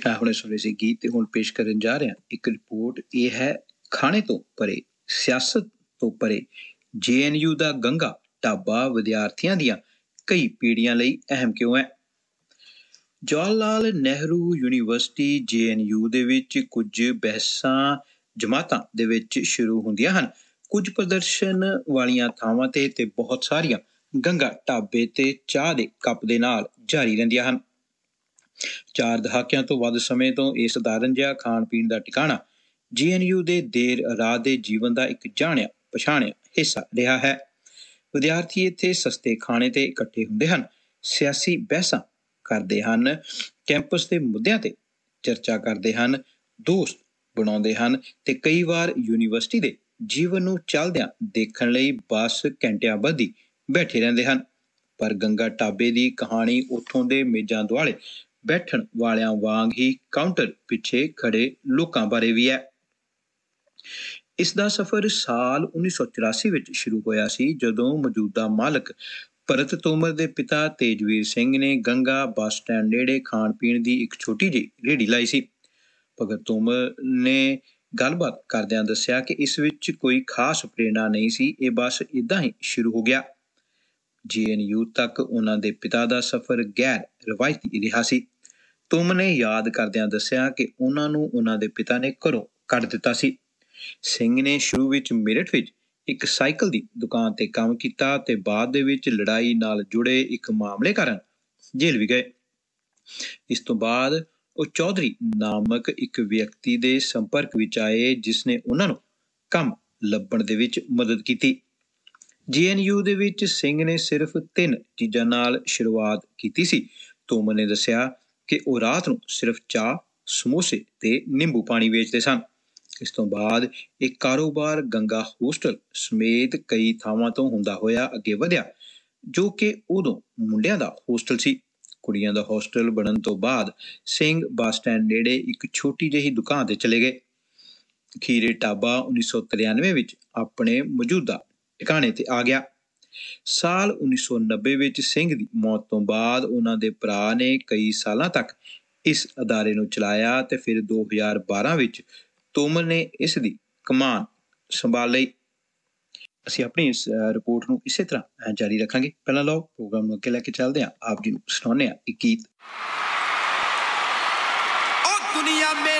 ਹੁਣੇ ਸੁਣੇ ਸੀ ਗੀਤ ਤੇ ਹੁਣ ਪੇਸ਼ ਕਰਨ ਜਾ ਰਿਹਾ ਇੱਕ ਰਿਪੋਰਟ। ਇਹ ਹੈ ਖਾਣੇ ਤੋਂ ਪਰੇ, ਸਿਆਸਤ ਤੋਂ ਪਰੇ JNU ਦਾ ਗੰਗਾ ਢਾਬਾ ਵਿਦਿਆਰਥੀਆਂ ਦੀਆਂ ਕਈ ਪੀੜ੍ਹੀਆਂ ਲਈ ਅਹਿਮ ਕਿਉਂ ਹੈ। ਜਵਾਹਰ ਲਾਲ ਨਹਿਰੂ ਯੂਨੀਵਰਸਿਟੀ JNU ਦੇ ਵਿੱਚ ਕੁਝ ਬਹਿਸਾਂ ਜਮਾਤਾਂ ਦੇ ਵਿੱਚ ਸ਼ੁਰੂ ਹੁੰਦੀਆਂ ਹਨ। ਕੁਝ ਪ੍ਰਦਰਸ਼ਨ ਵਾਲੀਆਂ ਥਾਵਾਂ ਤੇ ਬਹੁਤ ਸਾਰੀਆਂ ਗੰਗਾ ਢਾਬੇ ਤੇ ਚਾਹ ਦੇ ਕੱਪ ਦੇ ਨਾਲ ਜਾਰੀ ਰਹਿੰਦੀਆਂ ਹਨ। 4 ਦਹਾਕਿਆਂ ਤੋਂ ਵੱਧ ਸਮੇਂ ਤੋਂ ਇਹ ਸਧਾਰਨ ਜਿਹਾ ਖਾਣ ਪੀਣ ਦਾ ਟਿਕਾਣਾ JNU ਦੇ ਦੇਰ ਰਾਤ ਦੇ ਜੀਵਨ ਦਾ ਇੱਕ ਜਾਣਿਆ ਪਛਾਣਿਆ ਹਿੱਸਾ ਰਿਹਾ ਹੈ। ਵਿਦਿਆਰਥੀ ਇੱਥੇ ਸਸਤੇ ਖਾਣੇ ਤੇ ਇਕੱਠੇ ਹੁੰਦੇ ਹਨ, ਸਿਆਸੀ ਬਹਿਸਾਂ ਕਰਦੇ ਹਨ, ਕੈਂਪਸ ਦੇ ਮੁੱਦਿਆਂ ਤੇ ਚਰਚਾ ਕਰਦੇ ਹਨ, ਦੋਸਤ ਬਣਾਉਂਦੇ ਹਨ ਤੇ ਕਈ ਵਾਰ ਯੂਨੀਵਰਸਿਟੀ ਦੇ ਜੀਵਨ ਨੂੰ ਚੱਲਦਿਆਂ ਦੇਖਣ ਲਈ ਬੱਸ ਘੰਟਿਆਂ ਬੱਧੀ ਬੈਠੇ ਰਹਿੰਦੇ ਹਨ। ਪਰ ਗੰਗਾ ਢਾਬੇ ਦੀ ਕਹਾਣੀ ਉੱਥੋਂ ਦੇ ਮੇਜ਼ਾਂ ਦੁਆਲੇ ਬੈਠਣ ਵਾਲਿਆਂ ਵਾਂਗ ਹੀ ਕਾਊਂਟਰ ਪਿੱਛੇ ਖੜੇ ਲੋਕਾਂ ਬਾਰੇ ਵੀ ਹੈ। ਇਸ ਦਾ ਸਫ਼ਰ ਸਾਲ 1984 ਵਿੱਚ ਸ਼ੁਰੂ ਹੋਇਆ ਸੀ, ਜਦੋਂ ਮੌਜੂਦਾ ਮਾਲਕ ਭਰਤ ਤੋਮਰ ਦੇ ਪਿਤਾ ਤੇਜਵੀਰ ਸਿੰਘ ਨੇ ਗੰਗਾ ਬੱਸ ਸਟੈਂਡ ਨੇੜੇ ਖਾਣ ਪੀਣ ਦੀ ਇੱਕ ਛੋਟੀ ਜਿਹੀ ਰੇਹੜੀ ਲਾਈ ਸੀ। ਭਗਤ ਤੋਮਰ ਨੇ ਗੱਲਬਾਤ ਕਰਦਿਆਂ ਦੱਸਿਆ ਕਿ ਇਸ ਵਿੱਚ ਕੋਈ ਖਾਸ ਪ੍ਰੇਰਣਾ ਨਹੀਂ ਸੀ, ਇਹ ਬਸ ਇੱਦਾਂ ਹੀ ਸ਼ੁਰੂ ਹੋ ਗਿਆ। JNU ਤੱਕ ਉਹਨਾਂ ਦੇ ਪਿਤਾ ਦਾ ਸਫ਼ਰ ਗੈਰ ਰਵਾਇਤੀ ਰਿਹਾ ਸੀ। ਤੋਮਰ ਨੇ ਯਾਦ ਕਰਦਿਆਂ ਦੱਸਿਆ ਕਿ ਉਹਨਾਂ ਨੂੰ ਉਹਨਾਂ ਦੇ ਪਿਤਾ ਨੇ ਘਰੋਂ ਕੱਢ ਦਿੱਤਾ ਸੀ। ਸਿੰਘ ਨੇ ਸ਼ੁਰੂ ਵਿੱਚ ਮੇਰਠ ਵਿੱਚ ਇੱਕ ਸਾਈਕਲ ਦੀ ਦੁਕਾਨ ਤੇ ਕੰਮ ਕੀਤਾ ਤੇ ਬਾਅਦ ਦੇ ਵਿੱਚ ਲੜਾਈ ਨਾਲ ਜੁੜੇ ਇੱਕ ਮਾਮਲੇ ਕਾਰਨ ਜੇਲ੍ਹ ਵੀ ਗਏ। ਇਸ ਤੋਂ ਬਾਅਦ ਉਹ ਚੌਧਰੀ ਨਾਮਕ ਇੱਕ ਵਿਅਕਤੀ ਦੇ ਸੰਪਰਕ ਵਿੱਚ ਆਏ, ਜਿਸ ਨੇ ਉਹਨਾਂ ਨੂੰ ਕੰਮ ਲੱਭਣ ਦੇ ਵਿੱਚ ਮਦਦ ਕੀਤੀ। JNU ਦੇ ਵਿੱਚ ਸਿੰਘ ਨੇ ਸਿਰਫ 3 ਚੀਜ਼ਾਂ ਨਾਲ ਸ਼ੁਰੂਆਤ ਕੀਤੀ ਸੀ। ਤੋਮਰ ਨੇ ਦੱਸਿਆ ਕਿ ਉਹ ਰਾਤ ਨੂੰ ਸਿਰਫ ਚਾਹ, ਸਮੋਸੇ ਤੇ ਨਿੰਬੂ ਪਾਣੀ ਵੇਚਦੇ ਸਨ। ਇਸ ਤੋਂ ਬਾਅਦ ਇਹ ਕਾਰੋਬਾਰ ਗੰਗਾ ਹੋਸਟਲ ਸਮੇਤ ਕਈ ਥਾਵਾਂ ਤੋਂ ਹੁੰਦਾ ਹੋਇਆ ਅੱਗੇ ਵਧਿਆ, ਜੋ ਕਿ ਉਦੋਂ ਮੁੰਡਿਆਂ ਦਾ ਹੋਸਟਲ ਸੀ। ਕੁੜੀਆਂ ਦਾ ਹੋਸਟਲ ਬਣਨ ਤੋਂ ਬਾਅਦ ਸਿੰਘ ਬੱਸ ਸਟੈਂਡ ਨੇੜੇ ਇੱਕ ਛੋਟੀ ਜਿਹੀ ਦੁਕਾਨ ਤੇ ਚਲੇ ਗਏ। ਅਖੀਰੇ ਢਾਬਾ 1993 ਵਿੱਚ ਆਪਣੇ ਮੌਜੂਦਾ ਟਿਕਾਣੇ ਤੇ ਆ ਗਿਆ। ਸਾਲ 1990 ਵਿੱਚ ਸਿੰਘ ਦੀ ਮੌਤ ਤੋਂ ਬਾਅਦ ਉਹਨਾਂ ਦੇ ਭਰਾ ਨੇ ਕਈ ਸਾਲਾਂ ਤੱਕ ਇਸ ਅਦਾਰੇ ਨੂੰ ਚਲਾਇਆ ਤੇ ਫਿਰ 2012 ਵਿੱਚ ਤੋਮਰ ਨੇ ਇਸ ਦੀ ਕਮਾਨ ਸੰਭਾਲ ਲਈ। ਅਸੀਂ ਆਪਣੀ ਇਸ ਰਿਪੋਰਟ ਨੂੰ ਇਸੇ ਤਰ੍ਹਾਂ ਜਾਰੀ ਰੱਖਾਂਗੇ। ਪਹਿਲਾਂ ਲਓ ਪ੍ਰੋਗਰਾਮ ਨੂੰ ਅੱਗੇ ਲੈ ਕੇ ਚੱਲਦੇ ਹਾਂ, ਆਪ ਜੀ ਨੂੰ ਸੁਣਾਉਂਦੇ ਹਾਂ ਇੱਕ ਗੀਤ।